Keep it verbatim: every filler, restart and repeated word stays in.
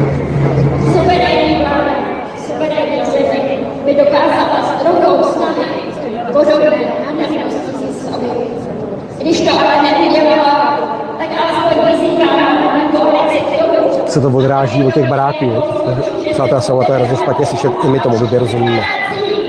Suverénní vláda, suverénní země by dokázala s druhou snahy podobné nadměrnosti sobě. Když to ale neudělala, tak alespoň vyzýváme na koalici toho. Se to odráží od těch baráků. Přátelé, jsou to je hrozně špatně slyšet, i my tomu blbě rozumíme.